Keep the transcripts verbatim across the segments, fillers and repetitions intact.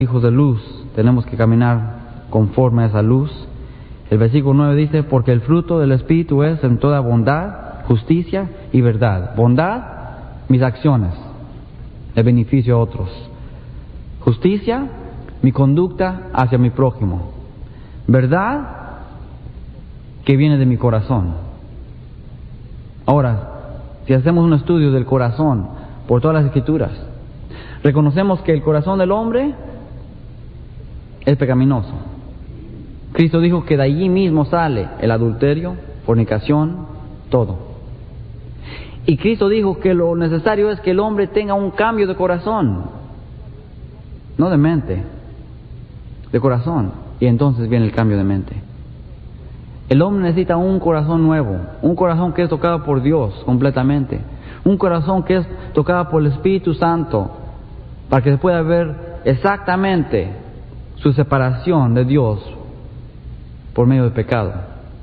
hijos de luz, tenemos que caminar conforme a esa luz. El versículo nueve dice, porque el fruto del Espíritu es en toda bondad, justicia y verdad. Bondad, mis acciones, el beneficio a otros. Justicia, mi conducta hacia mi prójimo. Verdad, que viene de mi corazón. Ahora, si hacemos un estudio del corazón por todas las Escrituras, reconocemos que el corazón del hombre es pecaminoso. Cristo dijo que de allí mismo sale el adulterio, fornicación, todo. Y Cristo dijo que lo necesario es que el hombre tenga un cambio de corazón, no de mente, de corazón. Y entonces viene el cambio de mente. El hombre necesita un corazón nuevo, un corazón que es tocado por Dios completamente, un corazón que es tocado por el Espíritu Santo, para que se pueda ver exactamente su separación de Dios por medio del pecado.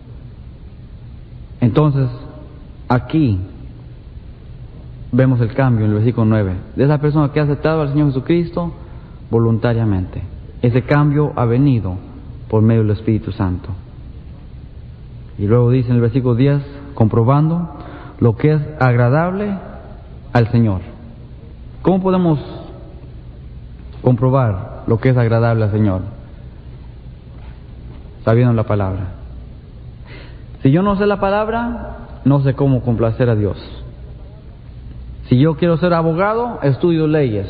Entonces, aquí vemos el cambio en el versículo nueve, de esa persona que ha aceptado al Señor Jesucristo voluntariamente. Ese cambio ha venido por medio del Espíritu Santo. Y luego dice en el versículo diez, comprobando lo que es agradable al Señor. ¿Cómo podemos comprobar lo que es agradable al Señor? Sabiendo la palabra. Si yo no sé la palabra, no sé cómo complacer a Dios. Si yo quiero ser abogado, estudio leyes.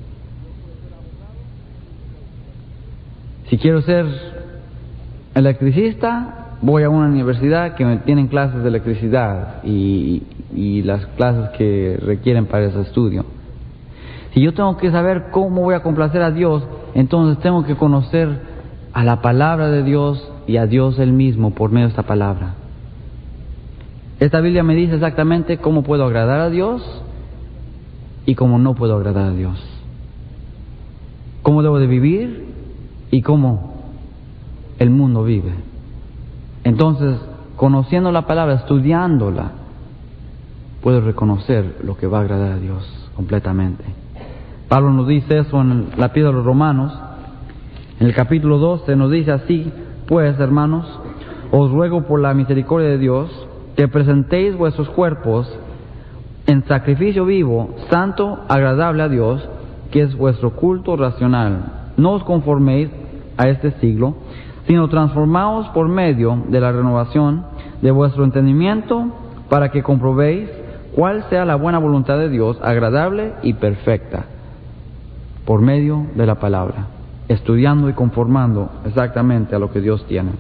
Si quiero ser electricista, voy a una universidad que me tienen clases de electricidad y, y las clases que requieren para ese estudio. Si yo tengo que saber cómo voy a complacer a Dios, entonces tengo que conocer a la palabra de Dios y a Dios Él mismo por medio de esta palabra. Esta Biblia me dice exactamente cómo puedo agradar a Dios y cómo no puedo agradar a Dios. Cómo debo de vivir y cómo el mundo vive. Entonces, conociendo la palabra, estudiándola, puedo reconocer lo que va a agradar a Dios completamente. Pablo nos dice eso en la Epístola de los Romanos. En el capítulo doce nos dice así, pues, hermanos, os ruego por la misericordia de Dios que presentéis vuestros cuerpos en sacrificio vivo, santo, agradable a Dios, que es vuestro culto racional. No os conforméis a este siglo, sino transformaos por medio de la renovación de vuestro entendimiento, para que comprobéis cuál sea la buena voluntad de Dios, agradable y perfecta, por medio de la palabra, estudiando y conformando exactamente a lo que Dios tiene.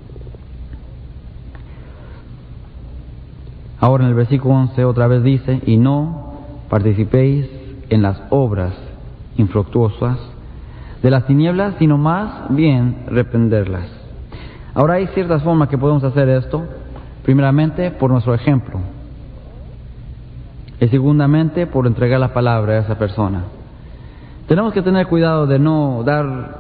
Ahora en el versículo once otra vez dice, y no participéis en las obras infructuosas de las tinieblas, sino más bien reprenderlas. Ahora hay ciertas formas que podemos hacer esto. Primeramente, por nuestro ejemplo. Y segundamente, por entregar la palabra a esa persona. Tenemos que tener cuidado de no dar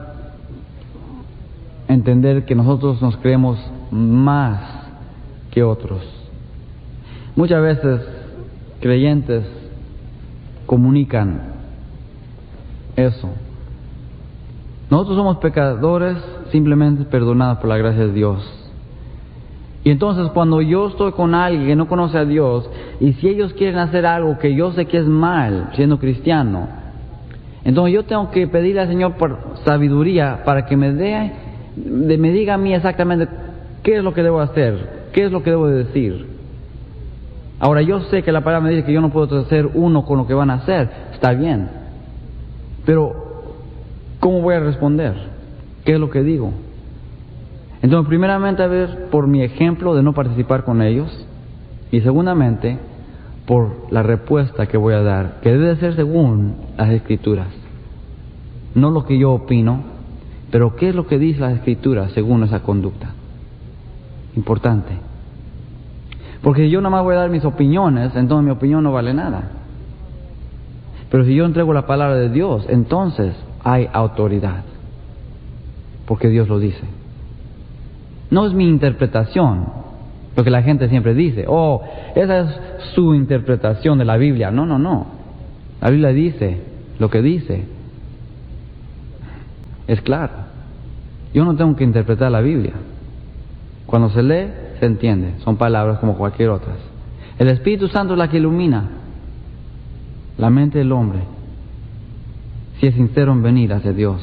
a entender que nosotros nos creemos más que otros. Muchas veces creyentes comunican eso. Nosotros somos pecadores simplemente perdonados por la gracia de Dios. Y entonces cuando yo estoy con alguien que no conoce a Dios, y si ellos quieren hacer algo que yo sé que es mal, siendo cristiano, entonces yo tengo que pedirle al Señor por sabiduría para que me dé, de, me diga a mí exactamente qué es lo que debo hacer, qué es lo que debo de decir. Ahora yo sé que la palabra me dice que yo no puedo hacer uno con lo que van a hacer, está bien, pero ¿cómo voy a responder? ¿Qué es lo que digo? Entonces, primeramente, a ver, por mi ejemplo de no participar con ellos, y segundamente, por la respuesta que voy a dar, que debe ser según las Escrituras. No lo que yo opino, pero qué es lo que dice las Escrituras según esa conducta. Importante. Porque si yo nada más voy a dar mis opiniones, entonces mi opinión no vale nada. Pero si yo entrego la palabra de Dios, entonces hay autoridad, porque Dios lo dice. No es mi interpretación, lo que la gente siempre dice, oh, esa es su interpretación de la Biblia. No, no, no. La Biblia dice lo que dice. es claro. Yo no tengo que interpretar la Biblia. Cuando se lee, se entiende. Son palabras como cualquier otra. El Espíritu Santo es la que ilumina la mente del hombre, si es sincero en venir hacia Dios.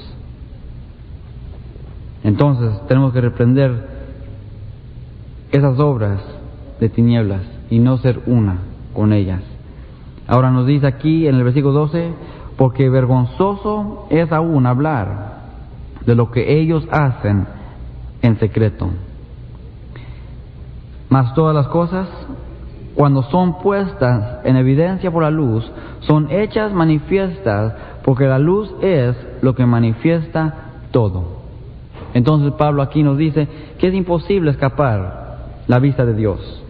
Entonces tenemos que reprender esas obras de tinieblas y no ser una con ellas. Ahora nos dice aquí en el versículo doce, porque vergonzoso es aún hablar de lo que ellos hacen en secreto. Mas todas las cosas, cuando son puestas en evidencia por la luz, son hechas manifiestas, porque la luz es lo que manifiesta todo. Entonces Pablo aquí nos dice que es imposible escapar la vista de Dios.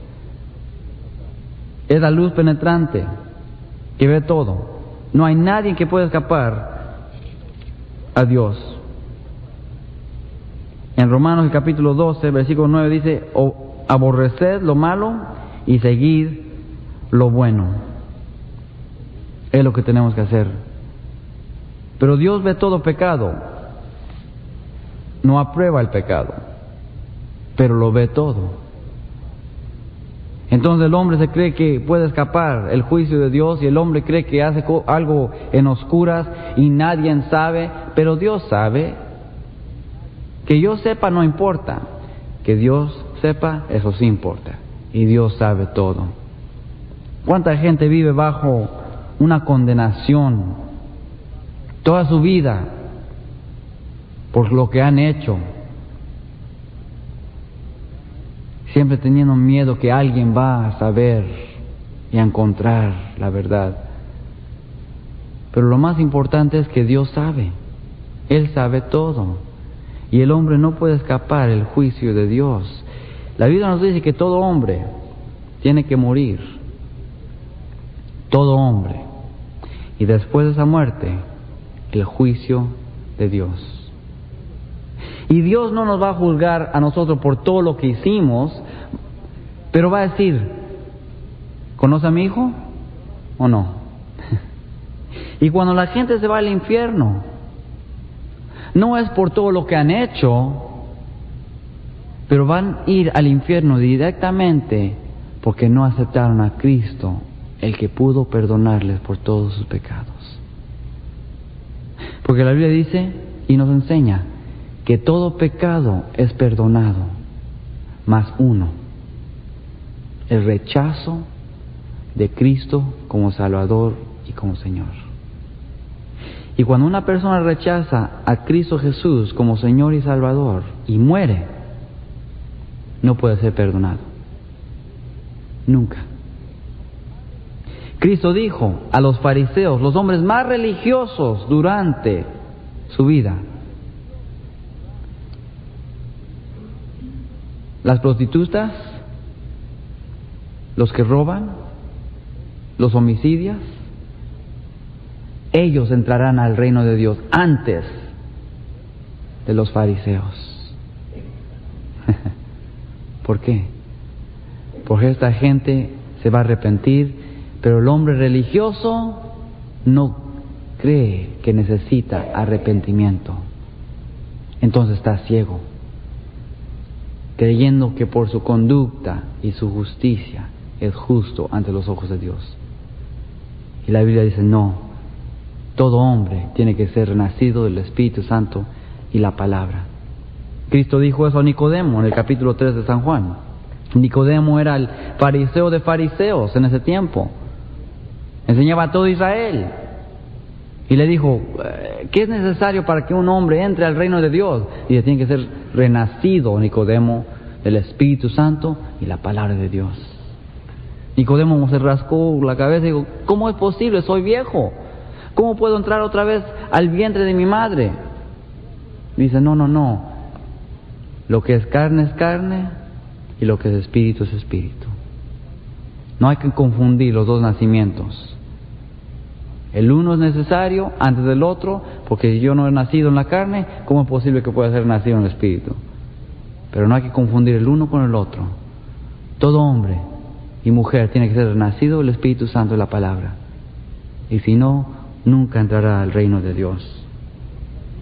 Es la luz penetrante que ve todo. No hay nadie que pueda escapar a Dios. En Romanos el capítulo doce, versículo nueve dice, o aborreced lo malo y seguid lo bueno. Es lo que tenemos que hacer. Pero Dios ve todo pecado. No aprueba el pecado, pero lo ve todo. Entonces el hombre se cree que puede escapar el juicio de Dios, y el hombre cree que hace algo en oscuras y nadie sabe, pero Dios sabe. Que yo sepa no importa, que Dios sepa, eso sí importa, y Dios sabe todo. ¿Cuánta gente vive bajo una condenación toda su vida por lo que han hecho, siempre teniendo miedo que alguien va a saber y a encontrar la verdad? Pero lo más importante es que Dios sabe, Él sabe todo, y el hombre no puede escapar el juicio de Dios. La Biblia nos dice que todo hombre tiene que morir, todo hombre, y después de esa muerte, el juicio de Dios. Y Dios no nos va a juzgar a nosotros por todo lo que hicimos, pero va a decir, ¿conoce a mi hijo o no? Y cuando la gente se va al infierno, no es por todo lo que han hecho, pero van a ir al infierno directamente porque no aceptaron a Cristo, el que pudo perdonarles por todos sus pecados. Porque la Biblia dice y nos enseña que todo pecado es perdonado, más uno, el rechazo de Cristo como Salvador y como Señor. Y cuando una persona rechaza a Cristo Jesús como Señor y Salvador y muere, no puede ser perdonado, nunca. Cristo dijo a los fariseos, los hombres más religiosos durante su vida, las prostitutas, los que roban, los homicidas, ellos entrarán al reino de Dios antes de los fariseos. ¿Por qué? Porque esta gente se va a arrepentir, pero el hombre religioso no cree que necesita arrepentimiento. Entonces está ciego, creyendo que por su conducta y su justicia es justo ante los ojos de Dios. Y la Biblia dice, no, todo hombre tiene que ser renacido del Espíritu Santo y la palabra. Cristo dijo eso a Nicodemo en el capítulo tres de San Juan. Nicodemo era el fariseo de fariseos en ese tiempo. Enseñaba a todo Israel. Y le dijo, ¿qué es necesario para que un hombre entre al reino de Dios? Y tiene que ser renacido, Nicodemo, del Espíritu Santo y la palabra de Dios. Nicodemo se rascó la cabeza y dijo, ¿cómo es posible? Soy viejo. ¿Cómo puedo entrar otra vez al vientre de mi madre? Dice, no, no, no. Lo que es carne es carne y lo que es espíritu es espíritu. No hay que confundir los dos nacimientos. El uno es necesario antes del otro, porque si yo no he nacido en la carne, ¿cómo es posible que pueda ser nacido en el espíritu? Pero no hay que confundir el uno con el otro. Todo hombre y mujer tiene que ser nacido del Espíritu Santo y la palabra. Y si no, nunca entrará al reino de Dios.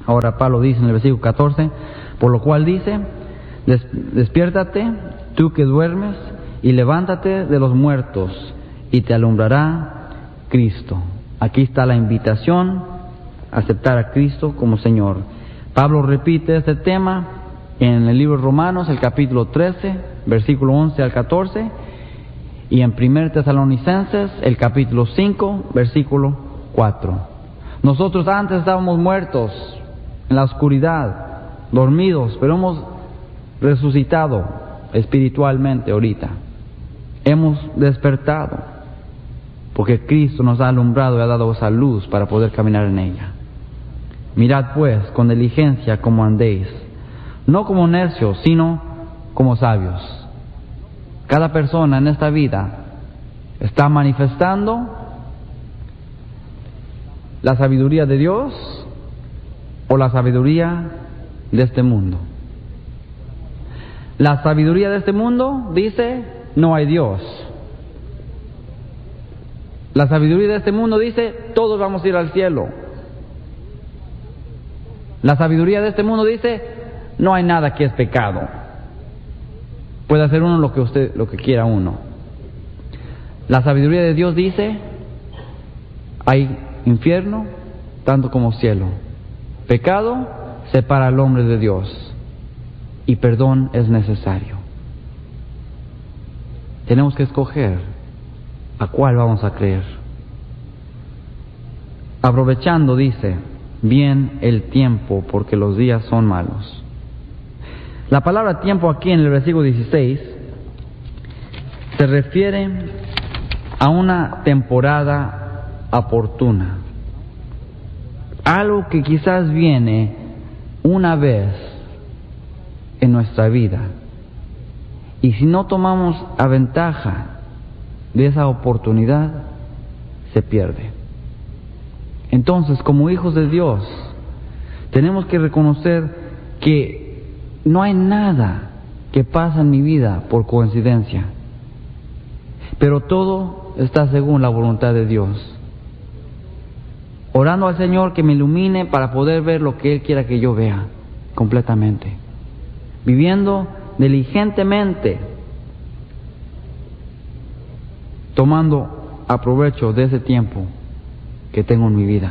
Ahora Pablo dice en el versículo catorce, por lo cual dice, Des, despiértate, tú que duermes, y levántate de los muertos, y te alumbrará Cristo. Aquí está la invitación a aceptar a Cristo como Señor. Pablo repite este tema en el libro de Romanos, el capítulo trece, versículo once al catorce, y en primer Tesalonicenses, el capítulo cinco, versículo cuatro. Nosotros antes estábamos muertos en la oscuridad, dormidos, pero hemos resucitado espiritualmente ahorita. Hemos despertado porque Cristo nos ha alumbrado y ha dado esa luz para poder caminar en ella. Mirad pues con diligencia cómo andéis, no como necios, sino como sabios. Cada persona en esta vida está manifestando la sabiduría de Dios o la sabiduría de este mundo. La sabiduría de este mundo dice, no hay Dios. La sabiduría de este mundo dice, todos vamos a ir al cielo. La sabiduría de este mundo dice, no hay nada que es pecado. Puede hacer uno lo que usted, lo que quiera uno. La sabiduría de Dios dice, hay infierno tanto como cielo. Pecado separa al hombre de Dios. Y perdón es necesario. Tenemos que escoger a cuál vamos a creer. Aprovechando, dice, bien el tiempo, porque los días son malos. La palabra tiempo aquí en el versículo dieciséis se refiere a una temporada oportuna. Algo que quizás viene una vez en nuestra vida. Y si no tomamos a ventaja de esa oportunidad, se pierde. Entonces, como hijos de Dios, tenemos que reconocer que no hay nada que pasa en mi vida por coincidencia, pero todo está según la voluntad de Dios. Orando al Señor que me ilumine para poder ver lo que Él quiera que yo vea completamente. Viviendo diligentemente, tomando aprovecho de ese tiempo que tengo en mi vida.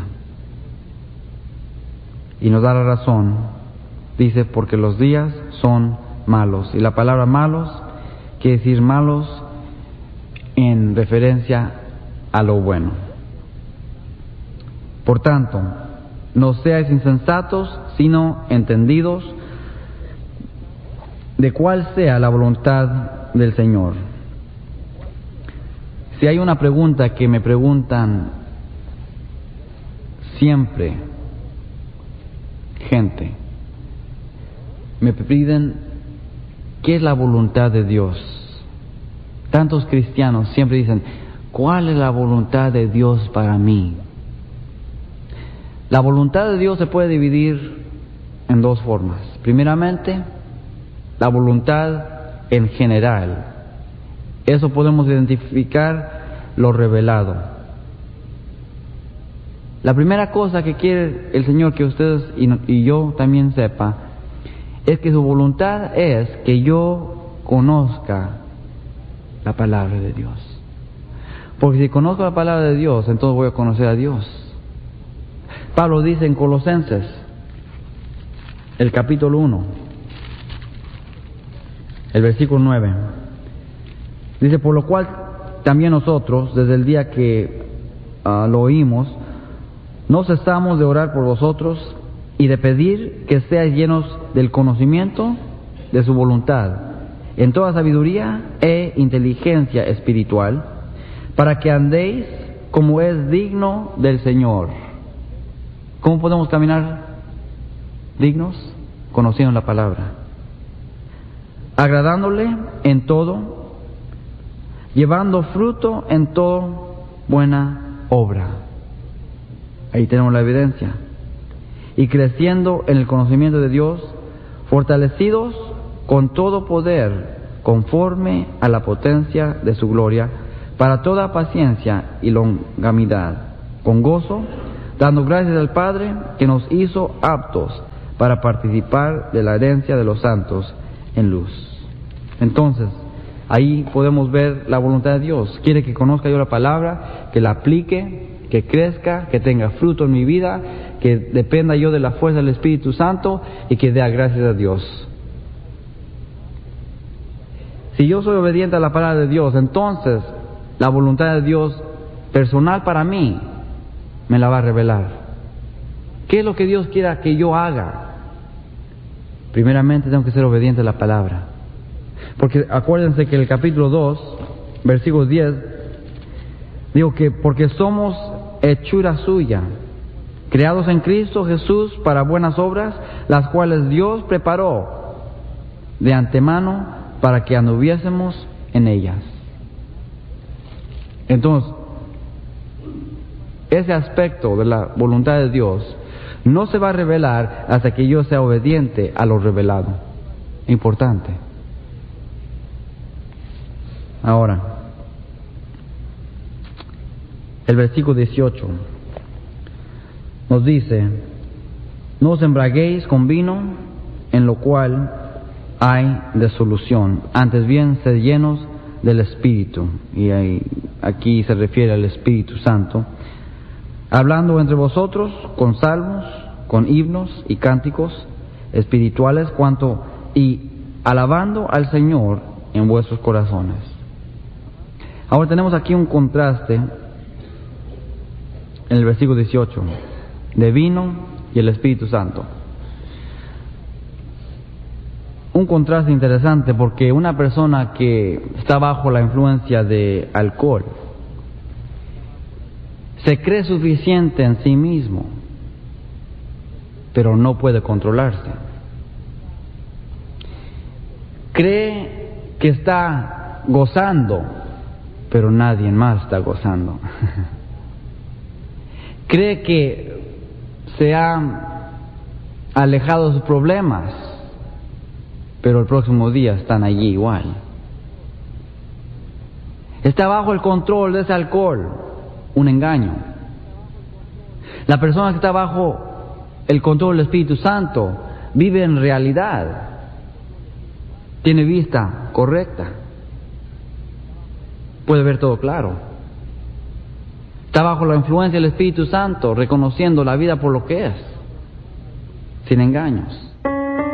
Y nos da la razón, dice, porque los días son malos. Y la palabra malos quiere decir malos en referencia a lo bueno. Por tanto, no seáis insensatos, sino entendidos de cuál sea la voluntad del Señor. Si hay una pregunta que me preguntan siempre, gente, me piden, ¿qué es la voluntad de Dios? Tantos cristianos siempre dicen, ¿cuál es la voluntad de Dios para mí? La voluntad de Dios se puede dividir en dos formas. Primeramente, la voluntad en general. Eso podemos identificar lo revelado. La primera cosa que quiere el Señor que ustedes y, y yo también sepa es que su voluntad es que yo conozca la palabra de Dios. Porque si conozco la palabra de Dios, entonces voy a conocer a Dios. Pablo dice en Colosenses, el capítulo uno, el versículo nueve, dice, por lo cual también nosotros, desde el día que uh, lo oímos, no cesamos de orar por vosotros y de pedir que seáis llenos del conocimiento de su voluntad, en toda sabiduría e inteligencia espiritual, para que andéis como es digno del Señor. ¿Cómo podemos caminar dignos? Conociendo la palabra, agradándole en todo, llevando fruto en toda buena obra. Ahí tenemos la evidencia. Y creciendo en el conocimiento de Dios, fortalecidos con todo poder, conforme a la potencia de su gloria, para toda paciencia y longanimidad, con gozo, dando gracias al Padre que nos hizo aptos para participar de la herencia de los santos en luz. Entonces, ahí podemos ver la voluntad de Dios. Quiere que conozca yo la palabra, que la aplique, que crezca, que tenga fruto en mi vida, que dependa yo de la fuerza del Espíritu Santo y que dé gracias a Dios. Si yo soy obediente a la palabra de Dios, entonces la voluntad de Dios personal para mí me la va a revelar. ¿Qué es lo que Dios quiera que yo haga? Primeramente tengo que ser obediente a la palabra. Porque acuérdense que el capítulo dos, versículo diez, digo que porque somos hechura suya, creados en Cristo Jesús para buenas obras, las cuales Dios preparó de antemano para que anduviésemos en ellas. Entonces, ese aspecto de la voluntad de Dios no se va a revelar hasta que yo sea obediente a lo revelado. Importante. Ahora, el versículo dieciocho nos dice: no os embraguéis con vino, en lo cual hay disolución, antes bien sed llenos del Espíritu. Y ahí, aquí se refiere al Espíritu Santo, hablando entre vosotros con salmos, con himnos y cánticos espirituales, cuanto y alabando al Señor en vuestros corazones. Ahora tenemos aquí un contraste en el versículo dieciocho, de vino y el Espíritu Santo. Un contraste interesante, porque una persona que está bajo la influencia de alcohol se cree suficiente en sí mismo, pero no puede controlarse. Cree que está gozando, pero nadie más está gozando. Cree que se ha alejado de sus problemas, pero el próximo día están allí igual. Está bajo el control de ese alcohol, un engaño. La persona que está bajo el control del Espíritu Santo vive en realidad, tiene vista correcta, puede ver todo claro, está bajo la influencia del Espíritu Santo, reconociendo la vida por lo que es, sin engaños.